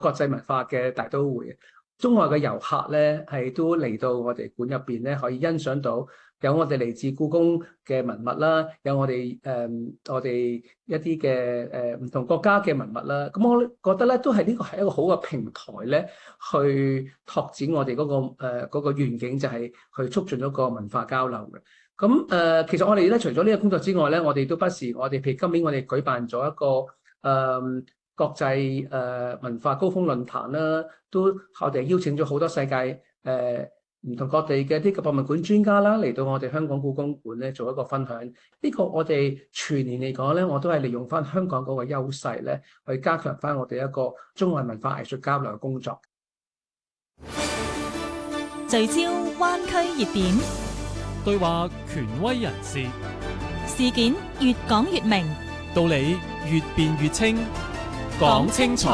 國際文化嘅大都會。中外嘅遊客咧係都嚟到我哋館入邊咧，可以欣賞到有我哋嚟自故宮嘅文物啦，有我哋一啲嘅唔同國家嘅文物啦。咁我覺得咧，都係呢個係一個好嘅平台咧，去拓展我哋嗰個願景，就係去促進一個文化交流嘅。咁其實我哋咧除咗呢個工作之外咧，我哋都不時譬如今年我哋舉辦咗一個國際文化高峰論壇啦，都我哋邀請咗好多世界唔同各地嘅呢個博物館專家啦，嚟到我哋香港故宮館咧做一個分享。呢個我哋全年嚟講咧，我都係利用翻香港嗰個優勢咧，去加強翻我哋一個中外文化藝術交流嘅工作。 聚焦灣區熱點， 對話權威人士， 事件越講越明， 道理越辯越清。講清楚，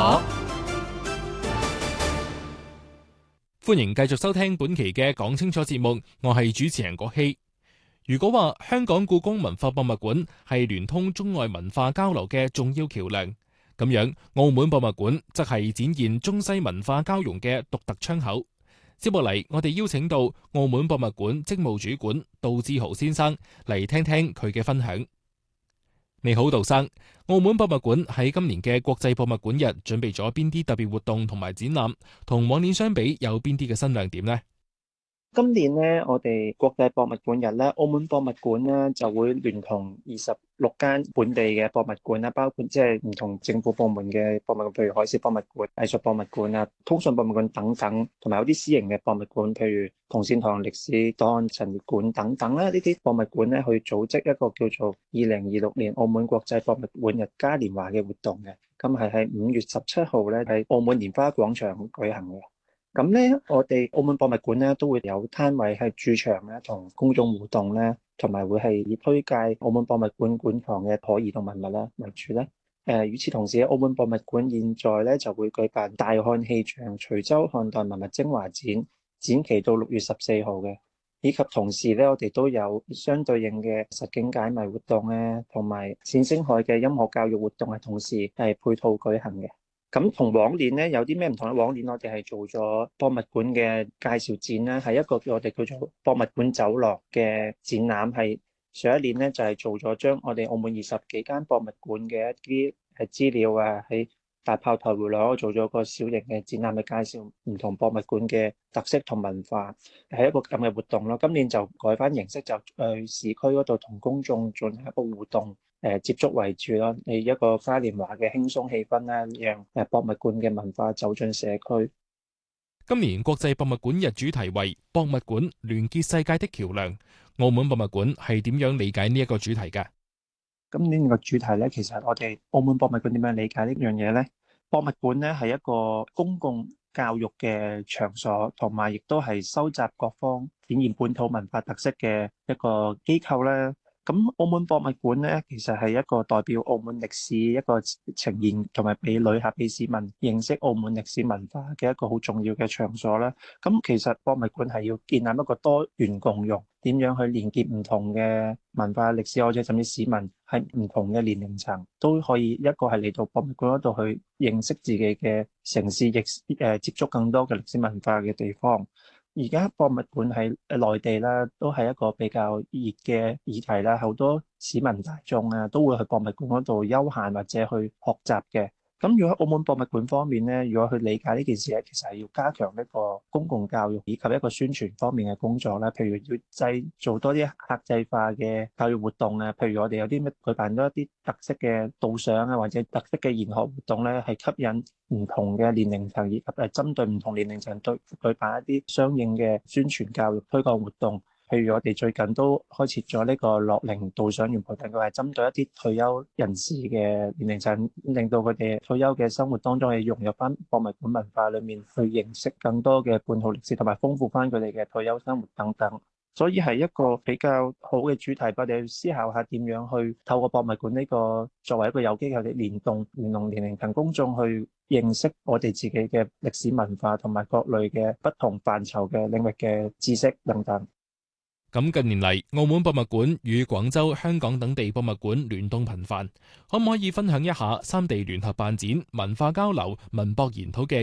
歡迎繼續收聽本期嘅講清楚節目，我係主持人郭希。如果話香港故宮文化博物館係聯通中外文化交流嘅重要橋樑，咁樣澳門博物館則係展現中西文化交融嘅獨特窗口。接落嚟，我哋邀請到澳門博物館職務主管杜志豪先生嚟聽聽佢嘅分享。你好，杜生。澳門博物館喺今年嘅國際博物館日準備咗邊啲特別活動同埋展覽，同往年相比有邊啲嘅新亮點呢？ 今年咧，我哋國際博物館日咧，澳門博物館咧就會聯同26間本地嘅博物館啦，包括即係唔同政府部門嘅博物館，譬如海事博物館、藝術博物館啊、通訊博物館等等，同埋有啲私營嘅博物館，譬如同善堂歷史檔案陳列館等等啦。呢啲博物館咧去組織一個叫做2026年澳門國際博物館日嘉年華嘅活動嘅，咁係喺5月17號咧喺澳門蓮花廣場舉行嘅。咁咧，我哋澳門博物館咧都會有攤位喺駐場咧，同公眾互動咧，同埋會係以推介澳門博物館館藏嘅可移動文物啦為主咧。與此同時，澳門博物館現在咧就會舉辦大漢氣象徐州漢代文物精華展，展期到6月14號嘅，以及同時咧，我哋都有相對應嘅實景解謎活動咧，同埋冼星海嘅音樂教育活動係同時係配套舉行嘅。咁同往年咧有啲咩唔同咧？往年我哋係做咗博物館嘅介紹展啦，係一個我哋叫做博物館走廊嘅展覽。係上一年咧就係做咗將我哋澳門20幾間博物館嘅一啲資料啊，喺大炮台回廊做咗個小型嘅展覽，嘅介紹唔同博物館嘅特色同文化，係一個咁嘅活動咯。今年就改翻形式，就去市區嗰度同公眾進行一個互動。接觸為主咯，你一個嘉年華嘅輕鬆氣氛啦，讓博物館嘅文化走進社區。 今年國際博物館日主題為博物館連結世界的橋樑，澳門博物館係點樣理解呢一個主題㗎？ 今年個主題咧，其實我哋澳門博物館點樣理解呢樣嘢咧？博物館咧係一個公共教育嘅場所，同埋亦都係收集各方展現本土文化特色嘅一個機構咧。咁澳門博物館咧，其實係一個代表澳門歷史一個呈現，同埋俾旅客、俾市民認識澳門歷史文化嘅一個好重要嘅場所啦。咁其實博物館係要建立一個多元共融，點樣去連結唔同嘅文化歷史，或者甚至市民喺唔同嘅年齡層都可以一個係嚟到博物館嗰度去認識自己嘅城市，亦接觸更多嘅歷史文化嘅地方。而家博物館喺內地啦，都係一個比較熱嘅議題啦，好多市民大眾啊都會去博物館嗰度休閒或者去學習嘅。咁如果澳門博物館方面咧，如果去理解呢件事咧，其實係要加強一個公共教育以及一個宣傳方面嘅工作啦。譬如要做多啲客製化嘅教育活動啊，譬如我哋有啲咩舉辦多一啲特色嘅導賞啊，或者特色嘅研學活動咧，係吸引唔同嘅年齡層，以及係針對唔同年齡層舉辦一啲相應嘅宣傳教育推廣活動。譬如我哋最近都開設咗呢個樂齡導賞員培訓，佢係針對一啲退休人士嘅年齡層，令到佢哋退休嘅生活當中係融入翻博物館文化裏面，去認識更多嘅本土歷史，同埋豐富翻佢哋嘅退休生活等等。所以係一個比較好嘅主題，我哋去思考下點樣去透過博物館呢個作為一個有機構嘅聯動年齡層公眾去認識我哋自己嘅歷史文化，同埋各類嘅不同範疇嘅領域嘅知識等等。 咁近年嚟，澳門博物館與廣州、香港等地博物館聯動頻繁，可唔可以分享一下三地聯合辦展、文化交流、文博研討嘅